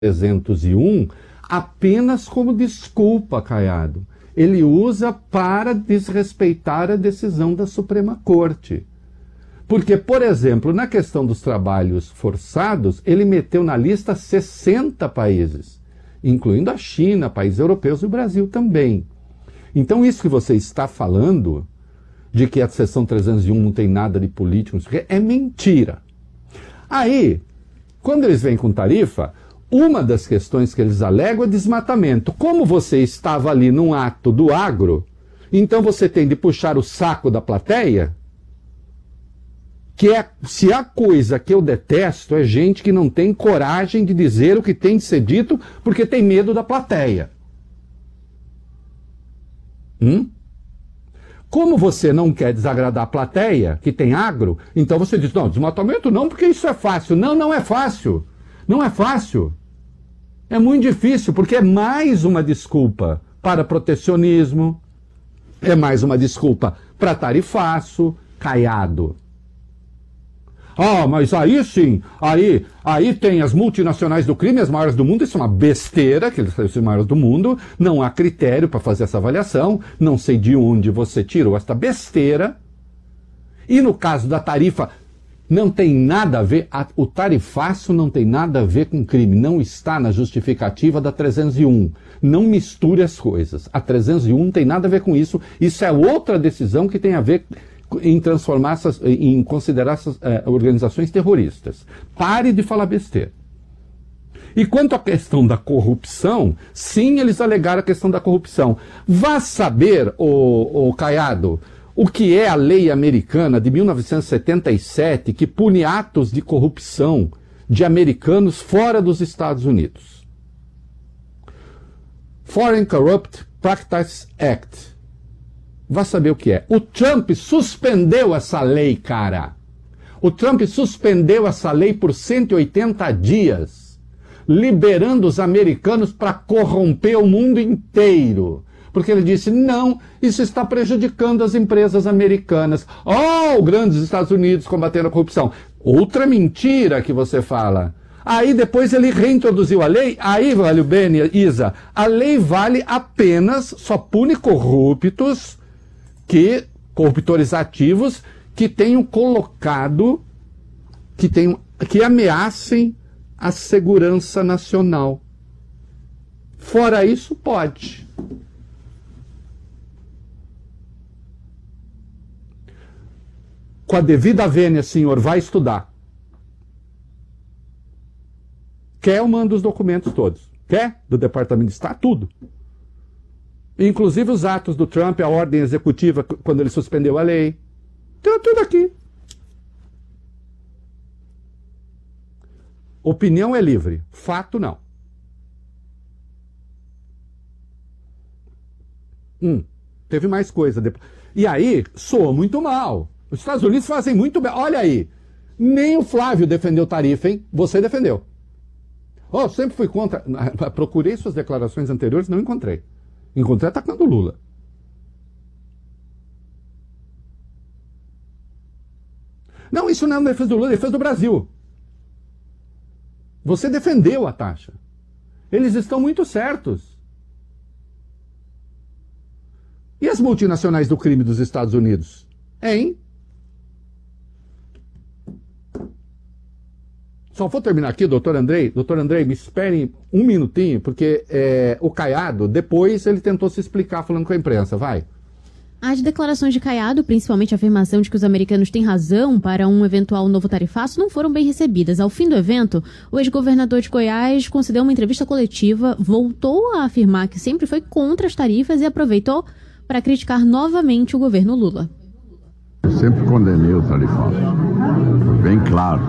301 apenas como desculpa, Caiado. Ele usa para desrespeitar a decisão da Suprema Corte. Porque, por exemplo, na questão dos trabalhos forçados, ele meteu na lista 60 países, incluindo a China, países europeus e o Brasil também. Então, isso que você está falando, de que a seção 301 não tem nada de político, é mentira. Aí, quando eles vêm com tarifa, uma das questões que eles alegam é desmatamento. Como você estava ali num ato do agro, então você tem de puxar o saco da plateia, que é, se a coisa que eu detesto é gente que não tem coragem de dizer o que tem de ser dito porque tem medo da plateia. Como você não quer desagradar a plateia, que tem agro, então você diz, não, desmatamento não, porque isso é fácil. Não, não é fácil. Não é fácil. É muito difícil, porque é mais uma desculpa para protecionismo, é mais uma desculpa para tarifaço, Caiado. Ah, mas aí sim, aí tem as multinacionais do crime, as maiores do mundo, isso é uma besteira, que eles são as maiores do mundo, não há critério para fazer essa avaliação, não sei de onde você tirou esta besteira. E no caso da tarifa, não tem nada a ver, o tarifaço não tem nada a ver com crime, não está na justificativa da 301. Não misture as coisas. A 301 não tem nada a ver com isso, isso é outra decisão que tem a ver em transformar em considerar essas organizações terroristas. Pare de falar besteira. E quanto à questão da corrupção, sim, eles alegaram a questão da corrupção. Vá saber, o Caiado, o que é a lei americana de 1977 que pune atos de corrupção de americanos fora dos Estados Unidos. Foreign Corrupt Practices Act. Vá saber o que é. O Trump suspendeu essa lei, cara. O Trump suspendeu essa lei por 180 dias, liberando os americanos para corromper o mundo inteiro. Porque ele disse, não, isso está prejudicando as empresas americanas. Oh, grandes Estados Unidos combatendo a corrupção. Outra mentira que você fala. Aí depois ele reintroduziu a lei, aí vale o bem, Isa, a lei vale apenas, só pune corruptos, corruptores ativos que tenham colocado, que ameacem a segurança nacional. Fora isso, pode. Com a devida vênia, senhor, vai estudar. Quer, eu mando os documentos todos. Quer? Do Departamento de Estado? Tudo. Inclusive os atos do Trump, a ordem executiva, quando ele suspendeu a lei. Tudo aqui. Opinião é livre. Fato, não. Teve mais coisa. E aí, soa muito mal. Os Estados Unidos fazem muito bem. Olha aí. Nem o Flávio defendeu tarifa, hein? Você defendeu. Oh, sempre fui contra. Procurei suas declarações anteriores, não encontrei. Encontrei atacando o Lula. Não, isso não é defesa do Lula, é defesa do Brasil. Você defendeu a taxa. Eles estão muito certos. E as multinacionais do crime dos Estados Unidos? Hein? Só vou terminar aqui, doutor Andrei. Doutor Andrei, me esperem um minutinho, porque o Caiado, depois ele tentou se explicar falando com a imprensa. Vai. As declarações de Caiado, principalmente a afirmação de que os americanos têm razão para um eventual novo tarifaço, não foram bem recebidas. Ao fim do evento, o ex-governador de Goiás concedeu uma entrevista coletiva, voltou a afirmar que sempre foi contra as tarifas e aproveitou para criticar novamente o governo Lula. Eu sempre condenei o tarifaço. Foi bem claro.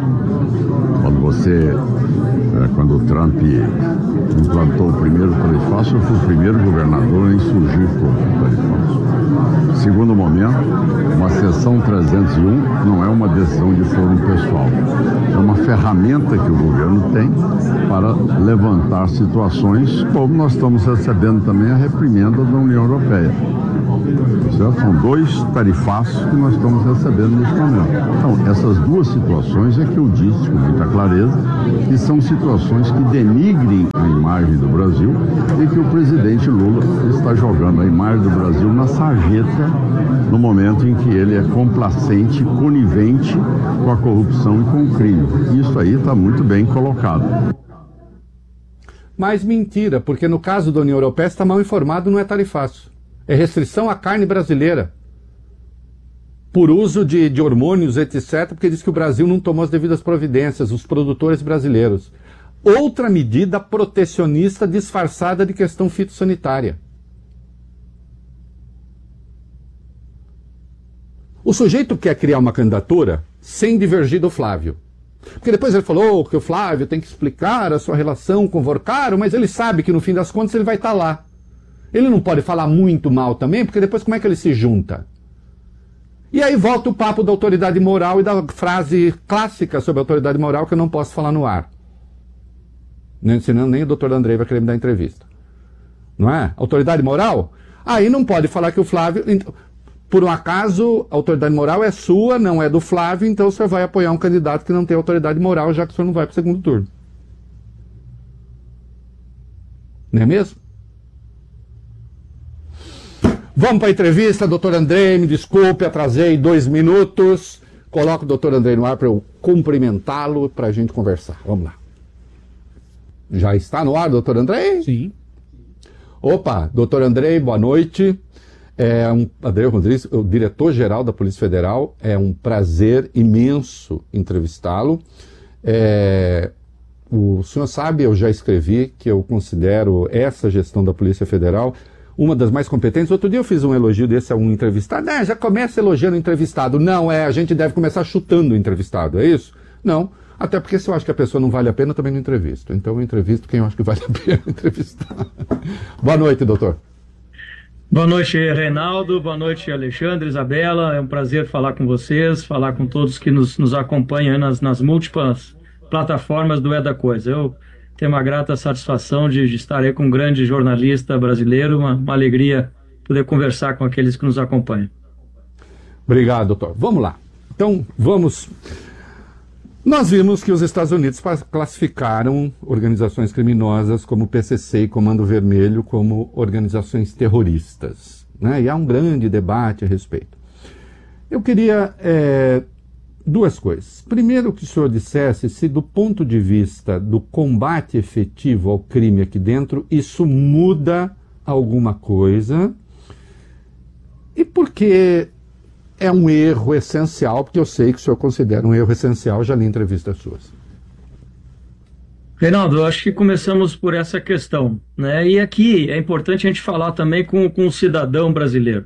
Quando o Trump implantou o primeiro tarifaço, eu fui o primeiro governador a insurgir contra o tarifaço. Segundo momento, uma seção 301 não é uma decisão de foro pessoal. É uma ferramenta que o governo tem para levantar situações, como nós estamos recebendo também a reprimenda da União Europeia. Certo? São 2 tarifaços que nós estamos recebendo neste momento. Então, essas 2 situações é que eu disse com muita clareza que são situações acusações que denigrem a imagem do Brasil e que o presidente Lula está jogando a imagem do Brasil na sarjeta no momento em que ele é complacente, conivente com a corrupção e com o crime. Isso aí está muito bem colocado. Mas mentira, porque no caso da União Europeia está mal informado, não é tarifaço. É restrição à carne brasileira. Por uso de hormônios, etc., porque diz que o Brasil não tomou as devidas providências, os produtores brasileiros. Outra medida protecionista disfarçada de questão fitossanitária. O sujeito quer criar uma candidatura sem divergir do Flávio. Porque depois ele falou que o Flávio tem que explicar a sua relação com o Vorcaro, mas ele sabe que no fim das contas ele vai estar lá. Ele não pode falar muito mal também, porque depois como é que ele se junta? E aí volta o papo da autoridade moral e da frase clássica sobre a autoridade moral que eu não posso falar no ar. Senão nem o doutor Andrei vai querer me dar entrevista. Não é? Autoridade moral? Aí não pode falar que o Flávio... Por um acaso, a autoridade moral é sua, não é do Flávio, então o senhor vai apoiar um candidato que não tem autoridade moral, já que o senhor não vai para o segundo turno. Não é mesmo? Vamos para a entrevista, doutor Andrei, me desculpe, atrasei 2 minutos. Coloco o doutor Andrei no ar para eu cumprimentá-lo, para a gente conversar. Vamos lá. Já está no ar, doutor Andrei? Sim. Opa, doutor Andrei, boa noite. Andrei Rodrigues, o diretor-geral da Polícia Federal. É um prazer imenso entrevistá-lo. O senhor sabe, eu já escrevi que eu considero essa gestão da Polícia Federal uma das mais competentes. Outro dia eu fiz um elogio desse a um entrevistado. Já começa elogiando o entrevistado. Não, a gente deve começar chutando o entrevistado, é isso? Não, até porque se eu acho que a pessoa não vale a pena, eu também não entrevisto. Então eu entrevisto quem eu acho que vale a pena entrevistar. Boa noite, doutor. Boa noite, Reinaldo. Boa noite, Alexandre, Isabela. É um prazer falar com vocês, falar com todos que nos acompanham nas múltiplas plataformas do É da Coisa. Eu tenho uma grata satisfação de estar aí com um grande jornalista brasileiro, uma alegria poder conversar com aqueles que nos acompanham. Obrigado, doutor. Vamos lá. Então, vamos... Nós vimos que os Estados Unidos classificaram organizações criminosas como o PCC e Comando Vermelho como organizações terroristas, né? E há um grande debate a respeito. Eu queria... duas coisas. Primeiro, que o senhor dissesse se do ponto de vista do combate efetivo ao crime aqui dentro, isso muda alguma coisa. E porque é um erro essencial, porque eu sei que o senhor considera um erro essencial, já li entrevistas suas. Reinaldo, eu acho que começamos por essa questão, né? E aqui é importante a gente falar também com o cidadão brasileiro.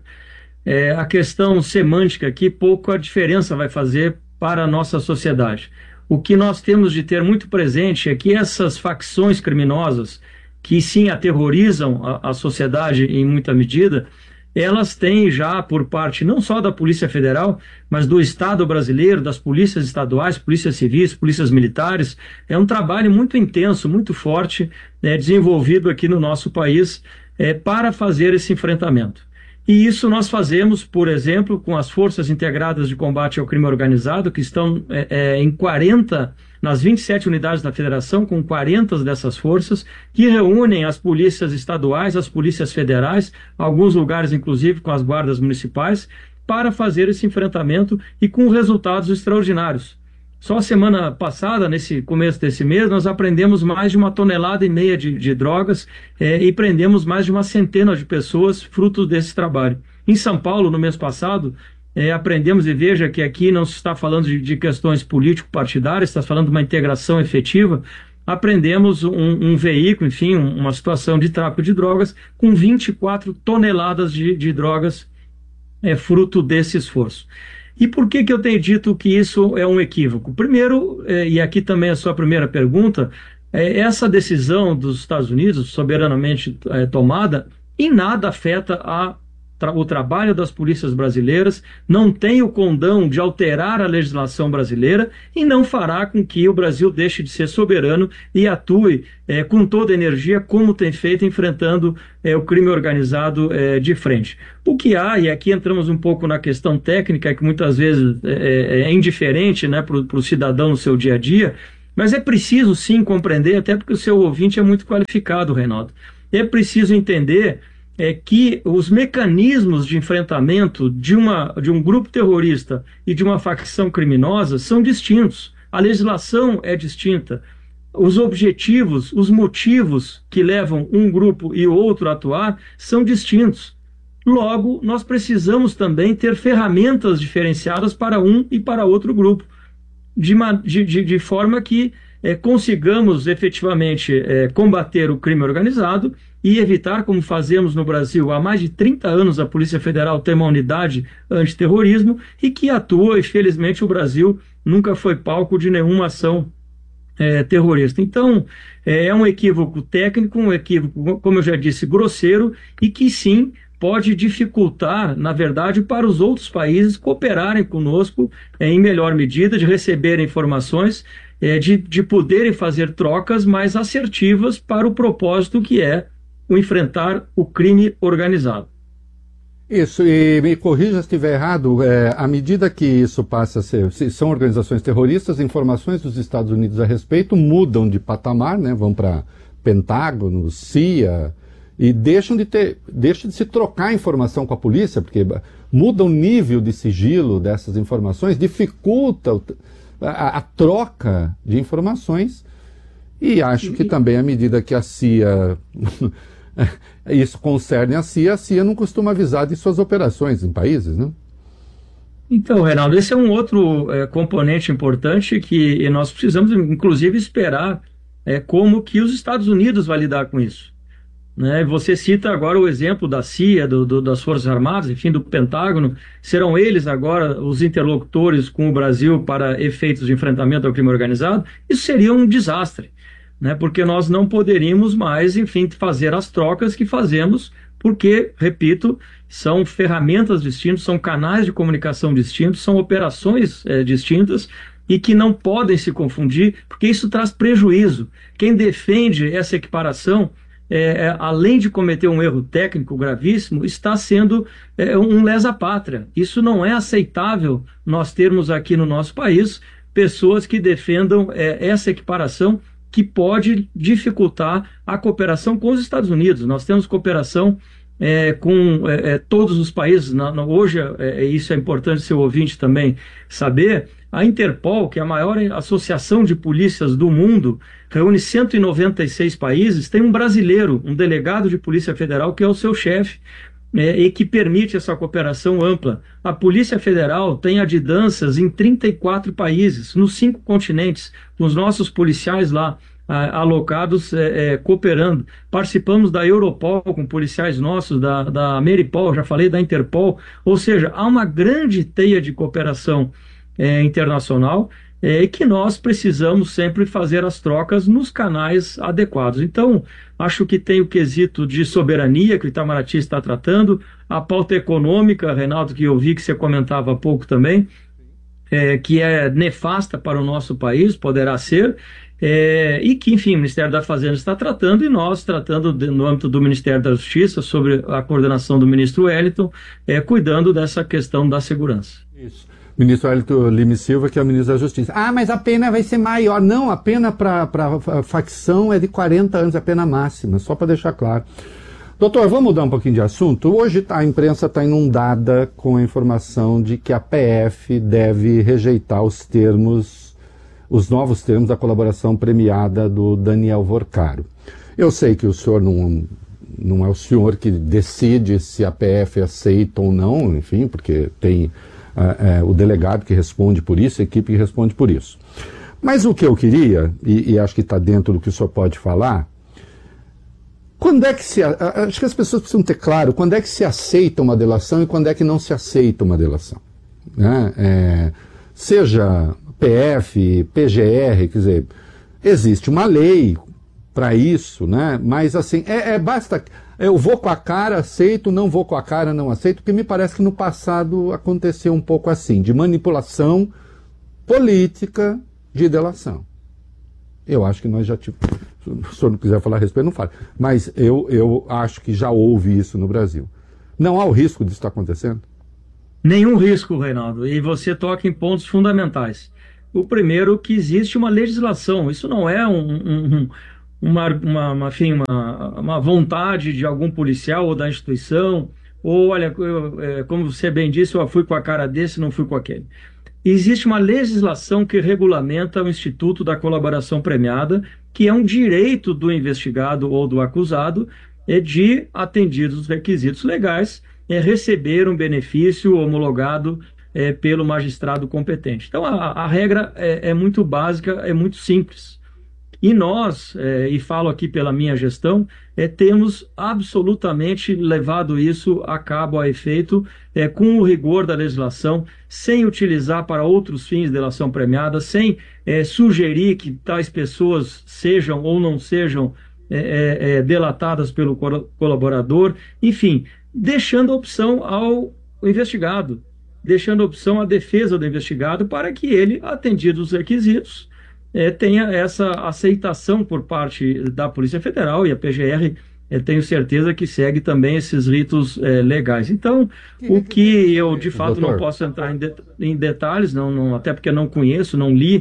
A questão semântica aqui, pouco a diferença vai fazer para a nossa sociedade. O que nós temos de ter muito presente é que essas facções criminosas, que sim aterrorizam a sociedade em muita medida, elas têm já por parte não só da Polícia Federal, mas do Estado brasileiro, das polícias estaduais, polícias civis, polícias militares. É um trabalho muito intenso, muito forte, desenvolvido aqui no nosso país para fazer esse enfrentamento. E isso nós fazemos, por exemplo, com as Forças Integradas de Combate ao Crime Organizado, que estão em 40, nas 27 unidades da Federação, com 40 dessas forças, que reúnem as polícias estaduais, as polícias federais, alguns lugares inclusive com as guardas municipais, para fazer esse enfrentamento e com resultados extraordinários. Só a semana passada, nesse começo desse mês, nós apreendemos mais de 1,5 toneladas de drogas e prendemos mais de 100 de pessoas fruto desse trabalho. Em São Paulo, no mês passado, apreendemos, e veja que aqui não se está falando de questões político-partidárias, está falando de uma integração efetiva, apreendemos um veículo, enfim, uma situação de tráfico de drogas com 24 toneladas de drogas fruto desse esforço. E por que eu tenho dito que isso é um equívoco? Primeiro, e aqui também a sua primeira pergunta, essa decisão dos Estados Unidos, soberanamente tomada, em nada afeta o trabalho das polícias brasileiras, não tem o condão de alterar a legislação brasileira e não fará com que o Brasil deixe de ser soberano e atue com toda a energia, como tem feito, enfrentando o crime organizado de frente. O que há, e aqui entramos um pouco na questão técnica, que muitas vezes é indiferente, né, para o cidadão no seu dia a dia, Mas é preciso sim compreender, até porque o seu ouvinte é muito qualificado, Reinaldo. É preciso entender que os mecanismos de enfrentamento de um grupo terrorista e de uma facção criminosa são distintos. A legislação é distinta. Os objetivos, os motivos que levam um grupo e outro a atuar são distintos. Logo, nós precisamos também ter ferramentas diferenciadas para um e para outro grupo, de forma que consigamos efetivamente combater o crime organizado e evitar, como fazemos no Brasil há mais de 30 anos, a Polícia Federal tem uma unidade antiterrorismo e que atua, e felizmente o Brasil nunca foi palco de nenhuma ação terrorista. Então, é um equívoco técnico, um equívoco, como eu já disse, grosseiro, e que sim pode dificultar, na verdade, para os outros países cooperarem conosco em melhor medida, de receberem informações, de poderem fazer trocas mais assertivas para o propósito que é o enfrentar o crime organizado. Isso, e me corrija se estiver errado, à medida que isso passa a ser, se são organizações terroristas, informações dos Estados Unidos a respeito mudam de patamar, né, vão para Pentágono, CIA, e deixam de se trocar informação com a polícia, porque muda o nível de sigilo dessas informações, dificulta a troca de informações, e acho que também à medida que a CIA... isso concerne a CIA não costuma avisar de suas operações em países, né? Então, Reinaldo, esse é um outro componente importante que nós precisamos, inclusive, esperar como que os Estados Unidos vai lidar com isso. Né? Você cita agora o exemplo da CIA, das Forças Armadas, enfim, do Pentágono. Serão eles agora os interlocutores com o Brasil para efeitos de enfrentamento ao crime organizado? Isso seria um desastre. Né, porque nós não poderíamos mais, enfim, fazer as trocas que fazemos, porque, repito, são ferramentas distintas, são canais de comunicação distintos, são operações distintas e que não podem se confundir, porque isso traz prejuízo. Quem defende essa equiparação, além de cometer um erro técnico gravíssimo, está sendo um lesa-pátria. Isso não é aceitável nós termos aqui no nosso país pessoas que defendam essa equiparação, que pode dificultar a cooperação com os Estados Unidos. Nós temos cooperação com todos os países. Hoje, isso é importante seu ouvinte também saber, a Interpol, que é a maior associação de polícias do mundo, reúne 196 países, tem um brasileiro, um delegado de Polícia Federal, que é o seu chefe, e que permite essa cooperação ampla. A Polícia Federal tem adjudâncias em 34 países, nos 5 continentes, com os nossos policiais lá alocados, cooperando. Participamos da Europol com policiais nossos, da Ameripol, já falei da Interpol, ou seja, há uma grande teia de cooperação internacional, e que nós precisamos sempre fazer as trocas nos canais adequados. Então, acho que tem o quesito de soberania que o Itamaraty está tratando, a pauta econômica, Reinaldo, que eu vi que você comentava há pouco também, que é nefasta para o nosso país, poderá ser, e que, enfim, o Ministério da Fazenda está tratando, e nós tratando no âmbito do Ministério da Justiça, sobre a coordenação do ministro Wellington, cuidando dessa questão da segurança. Isso. Ministro Wellington Lima Silva, que é o ministro da Justiça. Ah, mas a pena vai ser maior. Não, a pena para a facção é de 40 anos, a pena máxima, só para deixar claro. Doutor, vamos mudar um pouquinho de assunto? Hoje a imprensa está inundada com a informação de que a PF deve rejeitar os novos termos da colaboração premiada do Daniel Vorcaro. Eu sei que o senhor não é o senhor que decide se a PF aceita ou não, enfim, porque tem... o delegado que responde por isso, a equipe que responde por isso. Mas o que eu queria, e acho que está dentro do que o senhor pode falar, quando é que acho que as pessoas precisam ter claro quando é que se aceita uma delação e quando é que não se aceita uma delação. Né? Seja PF, PGR, quer dizer, existe uma lei para isso, né? Mas assim, basta... Eu vou com a cara, aceito, não vou com a cara, não aceito, porque me parece que no passado aconteceu um pouco assim, de manipulação política de delação. Eu acho que nós já tivemos... Se o senhor não quiser falar a respeito, não fale. Mas eu acho que já houve isso no Brasil. Não há o risco disso estar acontecendo? Nenhum risco, Reinaldo. E você toca em pontos fundamentais. O primeiro, que existe uma legislação. Isso não é uma vontade de algum policial ou da instituição, ou olha, como você bem disse, eu fui com a cara desse, não fui com aquele. Existe uma legislação que regulamenta o Instituto da Colaboração Premiada, que é um direito do investigado ou do acusado de, atendidos os requisitos legais, receber um benefício homologado pelo magistrado competente. Então, a regra é muito básica, é muito simples. E nós, e falo aqui pela minha gestão, temos absolutamente levado isso a cabo, a efeito, com o rigor da legislação, sem utilizar para outros fins delação premiada, sem sugerir que tais pessoas sejam ou não sejam delatadas pelo colaborador, enfim, deixando a opção ao investigado, deixando a opção à defesa do investigado para que ele, atendidos os requisitos, tenha essa aceitação por parte da Polícia Federal, e a PGR, tenho certeza que segue também esses ritos legais. Então, o que eu, de fato, não posso entrar em detalhes, até porque não conheço, não li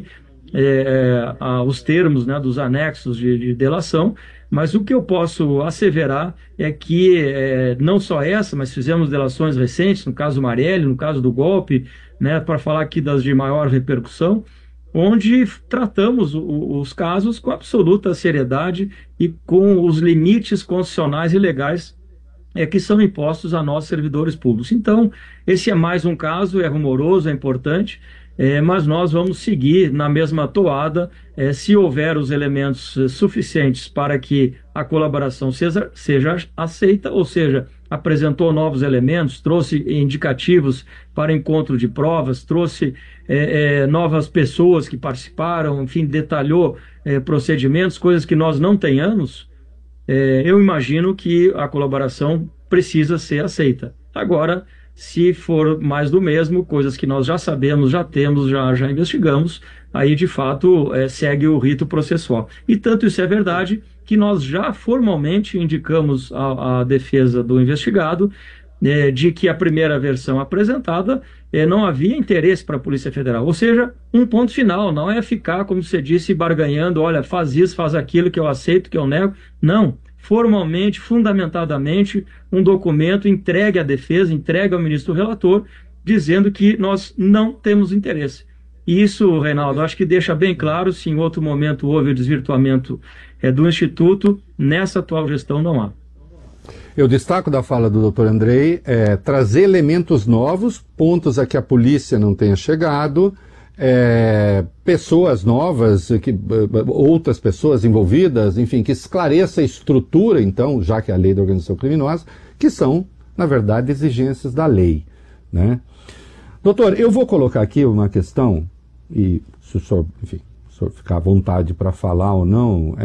os termos, né, dos anexos de delação, mas o que eu posso asseverar é que não só essa, mas fizemos delações recentes, no caso Marielle, no caso do golpe, né, para falar aqui das de maior repercussão, onde tratamos os casos com absoluta seriedade e com os limites constitucionais e legais que são impostos a nós, servidores públicos. Então, esse é mais um caso, é rumoroso, é importante, mas nós vamos seguir na mesma toada, se houver os elementos suficientes para que a colaboração seja aceita, ou seja, apresentou novos elementos, trouxe indicativos para encontro de provas, trouxe novas pessoas que participaram, enfim, detalhou procedimentos, coisas que nós não tenhamos, eu imagino que a colaboração precisa ser aceita. Agora, se for mais do mesmo, coisas que nós já sabemos, já temos, já investigamos, aí de fato segue o rito processual. E tanto isso é verdade que nós já formalmente indicamos à defesa do investigado de que a primeira versão apresentada não havia interesse para a Polícia Federal. Ou seja, um ponto final, não é ficar, como você disse, barganhando, olha, faz isso, faz aquilo, que eu aceito, que eu nego. Não. Formalmente, fundamentadamente, um documento entregue à defesa, entregue ao ministro relator, dizendo que nós não temos interesse. E isso, Reinaldo, acho que deixa bem claro, se em outro momento houve o desvirtuamento do Instituto, nessa atual gestão não há. Eu destaco da fala do Dr. Andrei trazer elementos novos, pontos a que a polícia não tenha chegado, pessoas novas, outras pessoas envolvidas, enfim, que esclareça a estrutura, então, já que é a lei da organização criminosa, que são, na verdade, exigências da lei, né? Doutor, eu vou colocar aqui uma questão, e se o senhor, enfim, se o senhor ficar à vontade para falar ou não,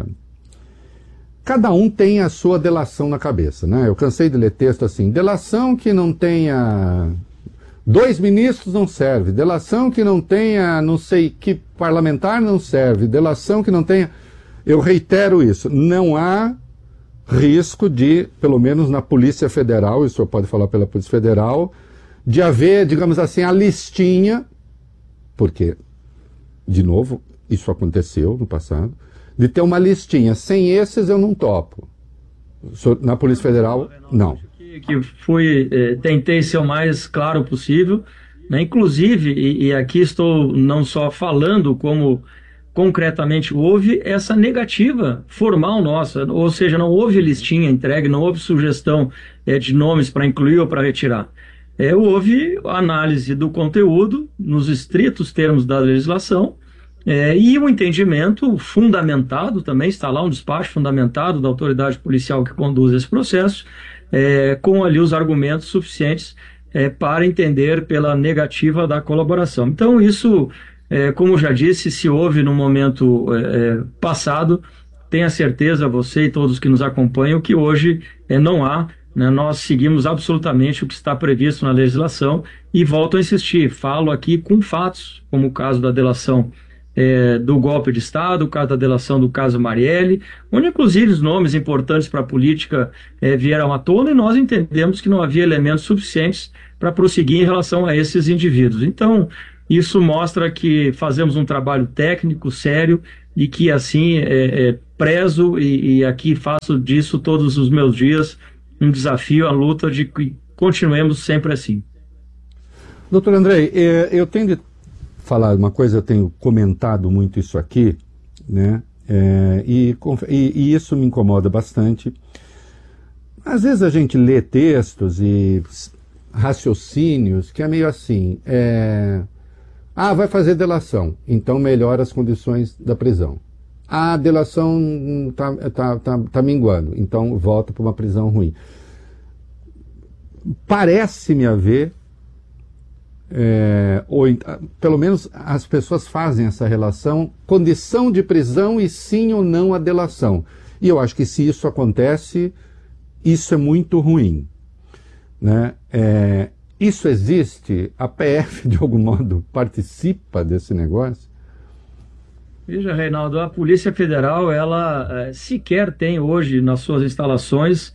cada um tem a sua delação na cabeça, né? Eu cansei de ler texto assim, delação que não tenha 2 ministros não serve, delação que não tenha não sei que parlamentar não serve, delação que não tenha... Eu reitero isso, não há risco de, pelo menos na Polícia Federal, e o senhor pode falar pela Polícia Federal, de haver, digamos assim, a listinha, porque, de novo, isso aconteceu no passado, de ter uma listinha. Sem esses eu não topo. Na Polícia Federal, não. Tentei ser o mais claro possível, né? Inclusive, e aqui estou não só falando como concretamente houve essa negativa formal nossa, ou seja, não houve listinha entregue, não houve sugestão de nomes para incluir ou para retirar. Houve análise do conteúdo nos estritos termos da legislação, e um entendimento fundamentado também, está lá um despacho fundamentado da autoridade policial que conduz esse processo, com ali os argumentos suficientes para entender pela negativa da colaboração. Então isso, como já disse, se houve no momento passado, tenha certeza, você e todos que nos acompanham, que hoje não há, né? Nós seguimos absolutamente o que está previsto na legislação e volto a insistir, falo aqui com fatos, como o caso da delação do golpe de Estado, o caso da delação do caso Marielle, onde inclusive os nomes importantes para a política vieram à tona e nós entendemos que não havia elementos suficientes para prosseguir em relação a esses indivíduos. Então, Isso mostra que fazemos um trabalho técnico, sério, e que assim prezo e aqui faço disso todos os meus dias um desafio, a luta de que continuemos sempre assim. Doutor Andrei, eu tenho de falar uma coisa, eu tenho comentado muito isso aqui, né? E isso me incomoda bastante. Às vezes a gente lê textos e raciocínios que é meio assim, vai fazer delação, então melhora as condições da prisão. A delação tá minguando, então volta para uma prisão ruim. Parece-me haver, pelo menos as pessoas fazem essa relação, condição de prisão e sim ou não a delação. E eu acho que se isso acontece, isso é muito ruim, né? Isso existe? A PF, de algum modo, participa desse negócio? Veja, Reinaldo, a Polícia Federal, ela sequer tem hoje nas suas instalações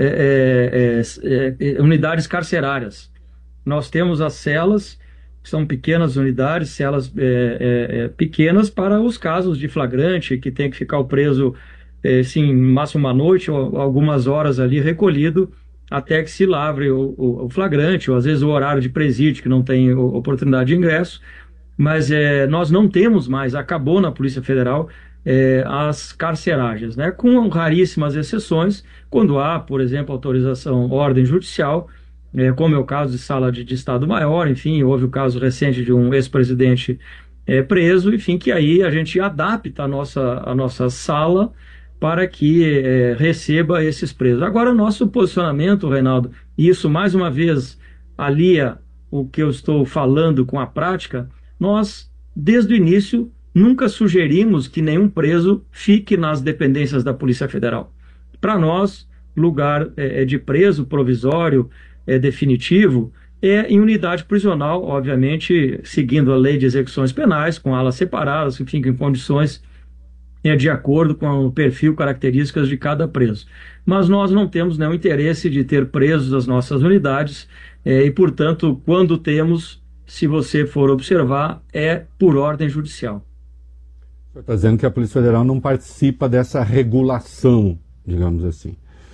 unidades carcerárias. Nós temos as celas, que são pequenas unidades, celas pequenas para os casos de flagrante, que tem que ficar o preso, sim, máximo uma noite ou algumas horas ali recolhido, até que se lavre o flagrante, ou às vezes o horário de presídio, que não tem oportunidade de ingresso. Mas nós não temos mais, acabou na Polícia Federal as carceragens, né? Com raríssimas exceções, quando há, por exemplo, autorização, ordem judicial, como é o caso de sala de Estado Maior, enfim, houve o caso recente de um ex-presidente preso, enfim, que aí a gente adapta a nossa sala para que receba esses presos. Agora, o nosso posicionamento, Reinaldo, e isso mais uma vez alia o que eu estou falando com a prática. Nós, desde o início, nunca sugerimos que nenhum preso fique nas dependências da Polícia Federal. Para nós, lugar de preso provisório, definitivo, é em unidade prisional, obviamente, seguindo a lei de execuções penais, com alas separadas, enfim, em condições de acordo com o perfil, características de cada preso. Mas nós não temos nenhum interesse de ter presos as nossas unidades e, portanto, quando temos, se você for observar, é por ordem judicial. O senhor está dizendo que a Polícia Federal não participa dessa regulação, digamos assim.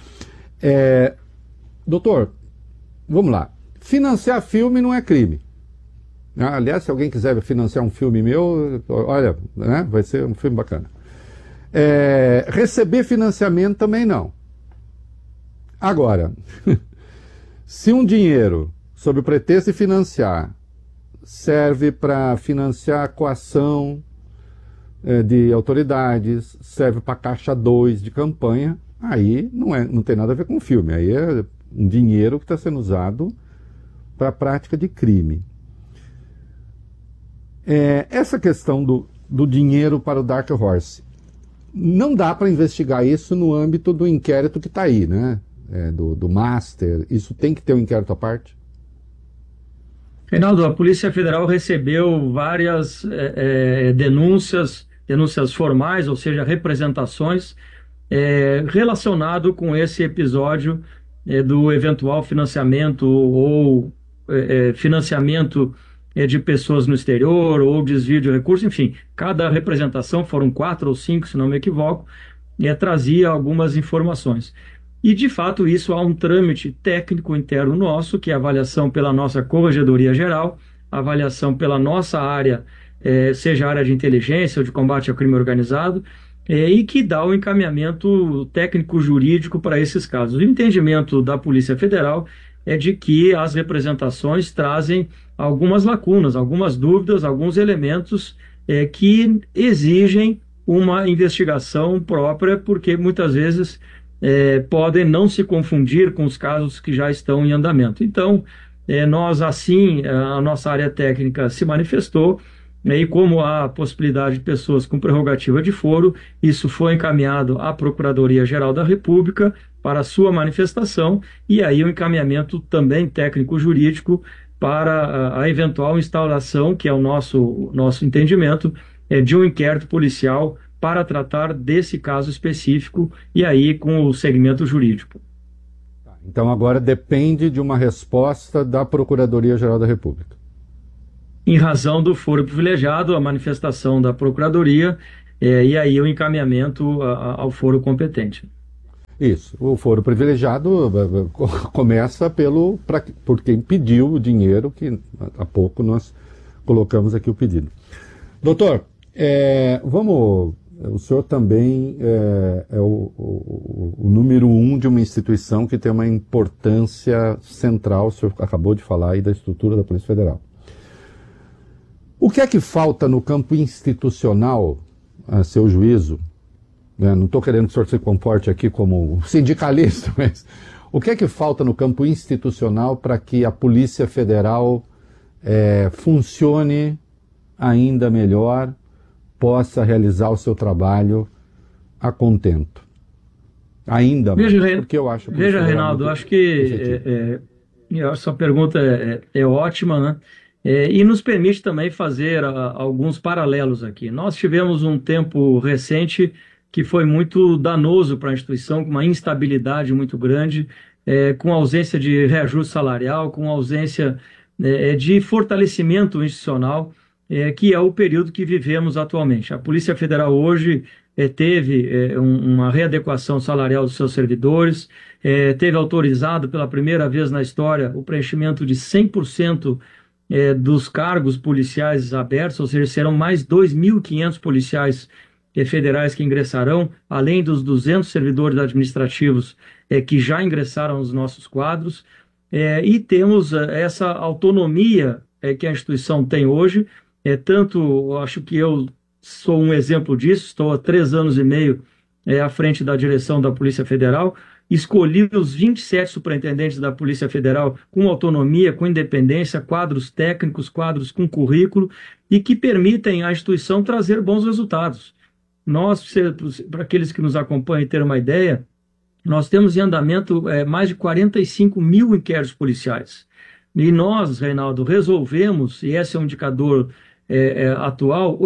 Doutor, vamos lá. Financiar filme não é crime. Aliás, se alguém quiser financiar um filme meu, olha, né, vai ser um filme bacana. Receber financiamento também não. Agora, se um dinheiro, sob o pretexto de financiar, serve para financiar a coação de autoridades, serve para caixa 2 de campanha, aí não tem nada a ver com filme, aí é um dinheiro que está sendo usado para a prática de crime. Essa questão do dinheiro para o Dark Horse, não dá para investigar isso no âmbito do inquérito que está aí, né? Do Master, isso tem que ter um inquérito à parte? Reinaldo, a Polícia Federal recebeu várias denúncias formais, ou seja, representações, relacionado com esse episódio do eventual financiamento ou financiamento de pessoas no exterior ou desvio de recursos, enfim, cada representação, foram 4 ou 5, se não me equivoco, trazia algumas informações. E, de fato, isso há um trâmite técnico interno nosso, que é a avaliação pela nossa Corregedoria Geral, avaliação pela nossa área, seja a área de inteligência ou de combate ao crime organizado, e que dá o encaminhamento técnico-jurídico para esses casos. O entendimento da Polícia Federal é de que as representações trazem algumas lacunas, algumas dúvidas, alguns elementos que exigem uma investigação própria, porque muitas vezes podem não se confundir com os casos que já estão em andamento. Então, nós assim, a nossa área técnica se manifestou, e como há a possibilidade de pessoas com prerrogativa de foro, isso foi encaminhado à Procuradoria-Geral da República para a sua manifestação, e aí o encaminhamento também técnico-jurídico para a eventual instauração, que é o nosso entendimento, de um inquérito policial para tratar desse caso específico, e aí com o segmento jurídico. Então agora depende de uma resposta da Procuradoria-Geral da República. em razão do foro privilegiado, a manifestação da Procuradoria e aí o encaminhamento ao foro competente. Isso, o foro privilegiado começa por quem pediu o dinheiro, que há pouco nós colocamos aqui o pedido. Doutor, o senhor também é o número 1 de uma instituição que tem uma importância central, o senhor acabou de falar aí da estrutura da Polícia Federal. O que é que falta no campo institucional, a seu juízo? Não estou querendo que o senhor se comporte aqui como sindicalista, mas o que é que falta no campo institucional para que a Polícia Federal funcione ainda melhor, possa realizar o seu trabalho a contento? Ainda mais, porque eu acho que... Veja, Reinaldo, acho que a sua pergunta é ótima, né? E nos permite também fazer alguns paralelos aqui. Nós tivemos um tempo recente que foi muito danoso para a instituição, com uma instabilidade muito grande, com ausência de reajuste salarial, com ausência de fortalecimento institucional, que é o período que vivemos atualmente. A Polícia Federal hoje teve uma readequação salarial dos seus servidores, teve autorizado pela primeira vez na história o preenchimento de 100% dos cargos policiais abertos, ou seja, serão mais 2.500 policiais federais que ingressarão, além dos 200 servidores administrativos que já ingressaram nos nossos quadros, e temos essa autonomia que a instituição tem hoje, tanto, acho que eu sou um exemplo disso, estou há 3 anos e meio à frente da direção da Polícia Federal, escolhi os 27 superintendentes da Polícia Federal com autonomia, com independência, quadros técnicos, quadros com currículo, e que permitem à instituição trazer bons resultados. Nós, para aqueles que nos acompanham ter uma ideia, nós temos em andamento mais de 45 mil inquéritos policiais. E nós, Reinaldo, resolvemos, e esse é um indicador atual,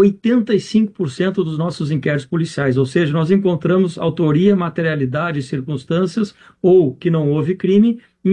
85% dos nossos inquéritos policiais, ou seja, nós encontramos autoria, materialidade e circunstâncias, ou que não houve crime, em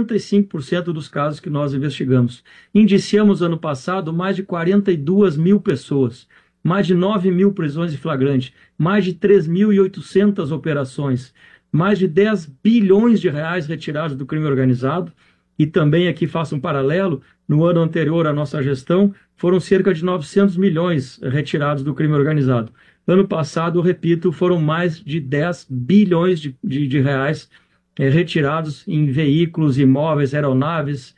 85% dos casos que nós investigamos. Indiciamos ano passado mais de 42 mil pessoas, mais de 9 mil prisões em flagrante, mais de 3.800 operações, mais de 10 bilhões de reais retirados do crime organizado, e também aqui faço um paralelo, no ano anterior à nossa gestão, foram cerca de 900 milhões retirados do crime organizado. Ano passado, repito, foram mais de 10 bilhões de reais retirados em veículos, imóveis, aeronaves,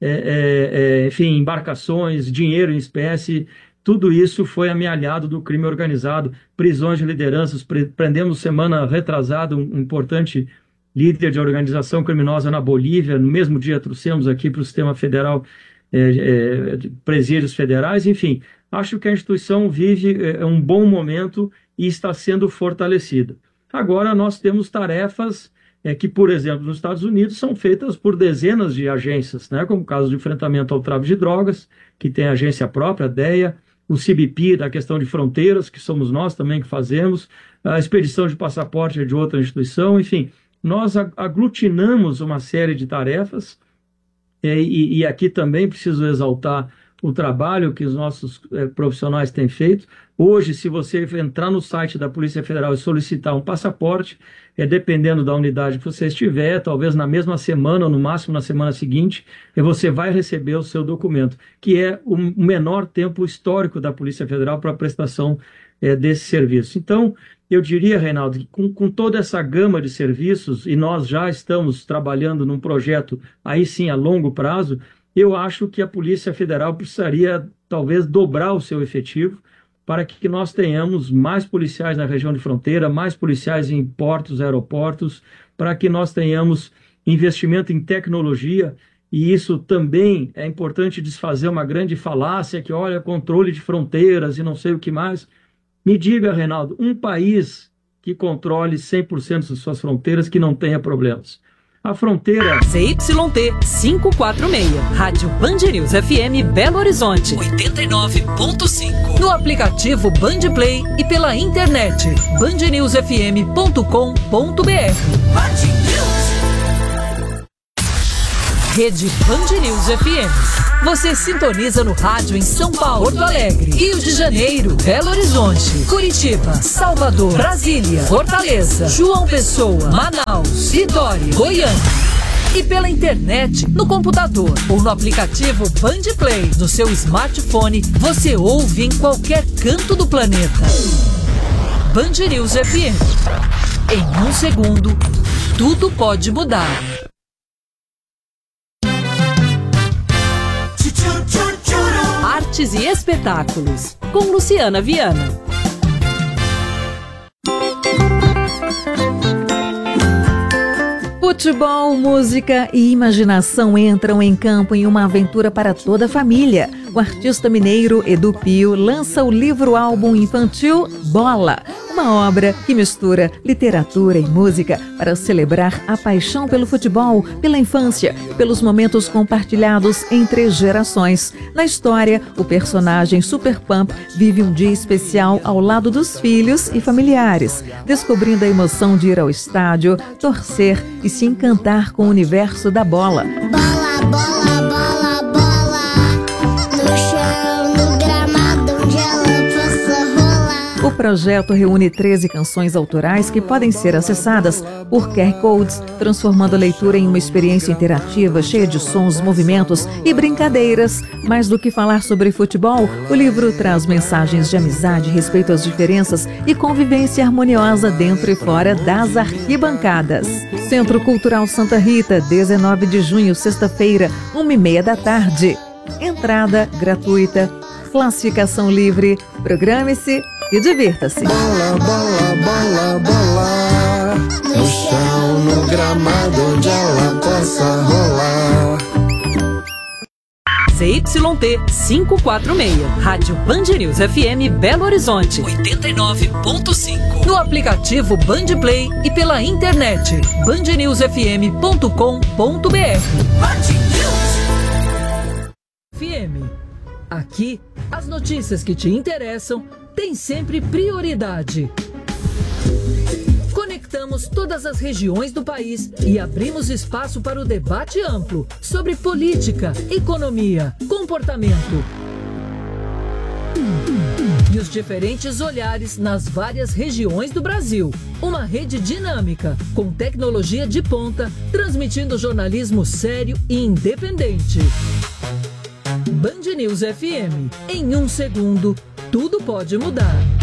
enfim, embarcações, dinheiro em espécie. Tudo isso foi amealhado do crime organizado, prisões de lideranças. Prendemos semana retrasada um importante líder de organização criminosa na Bolívia. No mesmo dia trouxemos aqui para o sistema federal presídios federais. Enfim, acho que a instituição vive um bom momento e está sendo fortalecida. Agora nós temos tarefas que, por exemplo, nos Estados Unidos são feitas por dezenas de agências, né, como o caso de enfrentamento ao tráfico de drogas, que tem agência própria, a DEA, o CBP da questão de fronteiras, que somos nós também que fazemos, a expedição de passaporte é de outra instituição, enfim, nós aglutinamos uma série de tarefas e aqui também preciso exaltar o trabalho que os nossos profissionais têm feito. Hoje, se você entrar no site da Polícia Federal e solicitar um passaporte, dependendo da unidade que você estiver, talvez na mesma semana ou no máximo na semana seguinte, você vai receber o seu documento, que é o menor tempo histórico da Polícia Federal para a prestação desse serviço. Então, eu diria, Reinaldo, que com toda essa gama de serviços, e nós já estamos trabalhando num projeto, aí sim, a longo prazo, eu acho que a Polícia Federal precisaria, talvez, dobrar o seu efetivo para que nós tenhamos mais policiais na região de fronteira, mais policiais em portos, aeroportos, para que nós tenhamos investimento em tecnologia, e isso também é importante desfazer uma grande falácia que, olha, controle de fronteiras e não sei o que mais. Me diga, Reinaldo, um país que controle 100% das suas fronteiras que não tenha problemas. A fronteira... CYT 546, Rádio Band News FM Belo Horizonte, 89.5. No aplicativo Band Play e pela internet, bandnewsfm.com.br. Band News. Rede Band News FM. Você sintoniza no rádio em São Paulo, Porto Alegre, Rio de Janeiro, Belo Horizonte, Curitiba, Salvador, Brasília, Fortaleza, João Pessoa, Manaus, Vitória, Goiânia. E pela internet, no computador ou no aplicativo Band Play, no seu smartphone, você ouve em qualquer canto do planeta. Band News FM. Em um segundo, tudo pode mudar. Artes e espetáculos, com Luciana Viana. Futebol, música e imaginação entram em campo em uma aventura para toda a família. O artista mineiro Edu Pio lança o livro-álbum infantil Bola, uma obra que mistura literatura e música para celebrar a paixão pelo futebol, pela infância, pelos momentos compartilhados entre gerações. Na história, o personagem Super Pump vive um dia especial ao lado dos filhos e familiares, descobrindo a emoção de ir ao estádio, torcer e se encantar com o universo da bola. Bola, bola, bola, bola, no chão, no gramado onde ela possa rolar. O projeto reúne 13 canções autorais que podem ser acessadas por QR Codes, transformando a leitura em uma experiência interativa, cheia de sons, movimentos e brincadeiras. Mais do que falar sobre futebol, o livro traz mensagens de amizade, respeito às diferenças e convivência harmoniosa dentro e fora das arquibancadas. Centro Cultural Santa Rita, 19 de junho, sexta-feira, 1h30 da tarde. Entrada gratuita, classificação livre. Programe-se e divirta-se. Bola, bola, bola, bola, no chão, no gramado onde ela possa rolar. ZYT 546, Rádio Band News FM Belo Horizonte, 89.5. No aplicativo Band Play e pela internet, bandnewsfm.com.br. FM. Aqui, as notícias que te interessam têm sempre prioridade. Conectamos todas as regiões do país e abrimos espaço para o debate amplo sobre política, economia, comportamento e os diferentes olhares nas várias regiões do Brasil. Uma rede dinâmica, com tecnologia de ponta, transmitindo jornalismo sério e independente. Band News FM. Em um segundo, tudo pode mudar.